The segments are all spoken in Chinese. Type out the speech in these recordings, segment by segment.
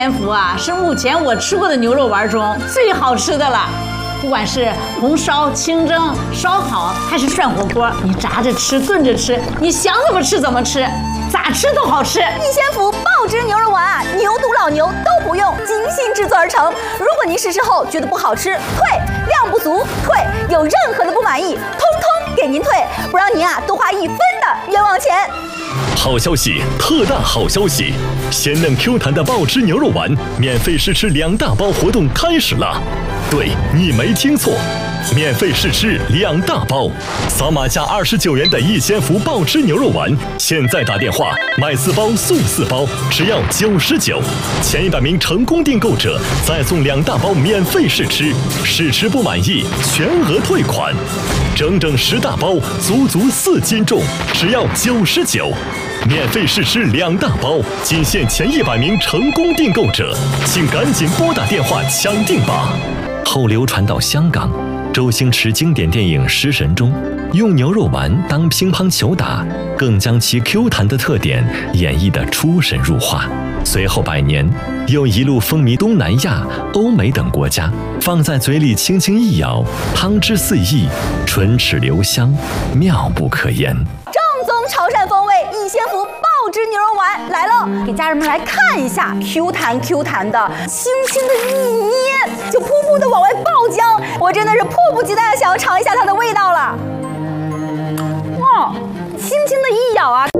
天福啊，是目前我吃过的牛肉丸中最好吃的了。不管是红烧、清蒸、烧烤，还是涮火锅，你炸着吃、炖着吃，你想怎么吃怎么吃，咋吃都好吃。 逸仙福爆汁牛肉丸啊，牛肚、老牛都不用，精心制作而成。如果您试吃后觉得不好吃，退；量不足，退；有任何的不满意，通通给您退，不让您多花1分的冤枉钱。 好消息，特大好消息！鲜嫩 Q 弹的爆汁牛肉丸免费试吃2大包活动开始了。对，你没听错，免费试吃2大包，扫码加29元的逸仙福爆汁牛肉丸，现在打电话买4包送4包，只要99，前100名成功订购者再送2大包免费试吃，试吃不满意全额退款，整整10大包，足4斤重，只要99。免费试吃2大包，仅限前100名成功订购者，请赶紧拨打电话抢订吧。后流传到香港，周星驰经典电影《食神》中，用牛肉丸当乒乓球打，更将其 Q 弹的特点演绎得出神入化。随后100年，又一路风靡东南亚、欧美等国家，放在嘴里轻轻一咬，汤汁四溢，唇齿留香，妙不可言。 正宗潮汕风味逸仙福爆汁牛肉丸来了，给家人们来看一下 Q 弹的，轻轻的一捏就噗噗的往外爆浆，我真的是迫不及待的想要尝一下它的味道了。哇，轻轻的一咬啊，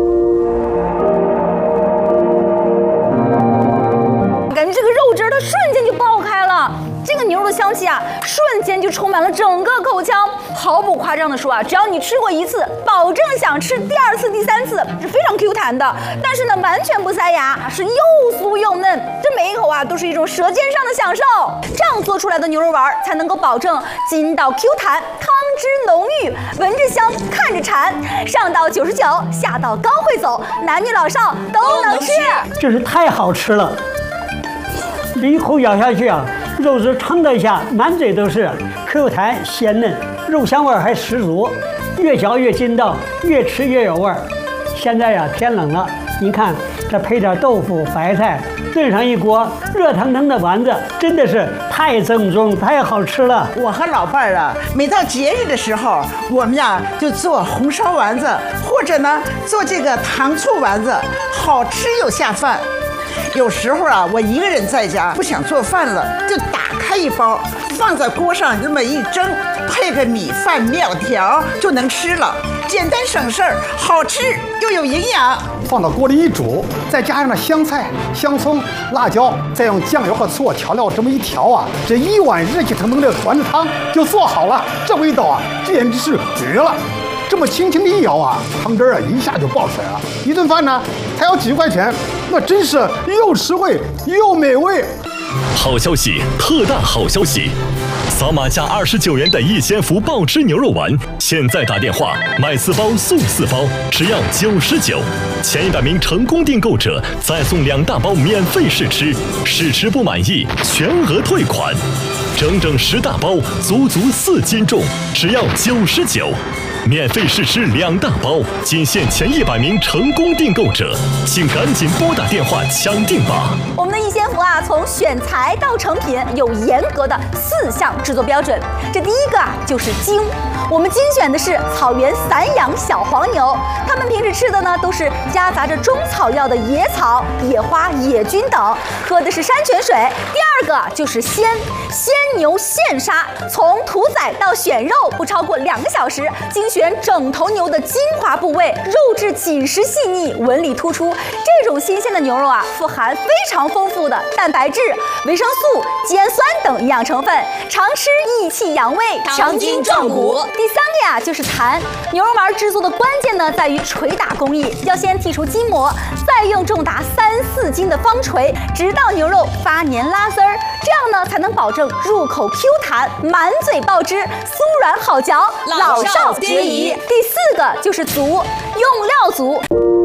感觉这个肉汁它瞬间就爆开了，这个牛肉的香气啊，瞬间就充满了整个口腔。毫不夸张的说啊，只要你吃过1次，保证想吃第2次、第3次，是非常 Q 弹的。但是呢，完全不塞牙，是又酥又嫩，这每一口啊都是一种舌尖上的享受。这样做出来的牛肉丸才能够保证筋道 Q 弹，汤汁浓郁，闻着香，看着馋，上到99，下到高会走，男女老少都能吃。 真是太好吃了！这一口咬下去啊，肉质撑得下，满嘴都是 Q 弹鲜嫩，肉香味还十足，越嚼越筋道，越吃越有味儿。现在呀，天冷了，您看这配点豆腐、白菜，炖上一锅热腾腾的丸子，真的是太正宗、太好吃了。 我和老伴儿啊，每到节日的时候，我们呀就做红烧丸子，或者呢做这个糖醋丸子，好吃又下饭。有时候啊，我一个人在家不想做饭了，就打开一包，放在锅上这么一蒸，配个米饭、面条就能吃了，简单省事儿，好吃又有营养。 放到锅里一煮，再加上那香菜、香葱、辣椒，再用酱油和醋调料这么一调啊，这一碗热气腾腾的丸子汤就做好了。这味道啊，简直是绝了！这么轻轻的一舀啊，汤汁啊一下就爆出来了。一顿饭呢，才要几块钱，那真是又实惠又美味。 好消息，特大好消息！扫码加29元的逸仙福爆汁牛肉丸，现在打电话买4包送4包，只要99，前100名成功订购者再送2大包免费试吃，试吃不满意全额退款，整整10大包，足4斤重，只要99。免费试吃2大包，仅限前100名成功订购者，请赶紧拨打电话抢订吧。 我们的逸仙福啊，从选材到成品有严格的4项制作标准。这第一个啊，就是精。我们精选的是草原散养小黄牛，它们平时吃的呢都是夹杂着中草药的野草、野花、野菌等，喝的是山泉水。第二个就是鲜牛现杀，从屠宰到选肉不超过2个小时，精选整头牛的精华部位，肉质紧实细腻，纹理突出。这种新鲜的牛肉啊，富含非常丰富的蛋白质、维生素、肌氨酸等营养成分，常吃益气养胃，强筋壮骨。第三个呀，就是弹。牛肉丸制作的关键呢，在于捶打工艺，要先剔除筋膜，再用重达3、4斤的方锤，直到牛肉发黏拉丝儿，这样呢才能保证入口 Q 弹，满嘴爆汁，酥软好嚼，老少皆宜。第4个就是足，用料足。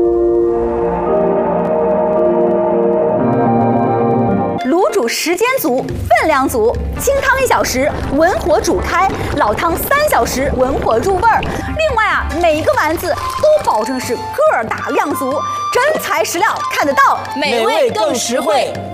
卤煮时间足，分量足，清汤1小时，文火煮开，老汤3小时，文火入味儿。另外啊，每一个丸子都保证是个儿大量足，真材实料，看得到， 美味更实惠。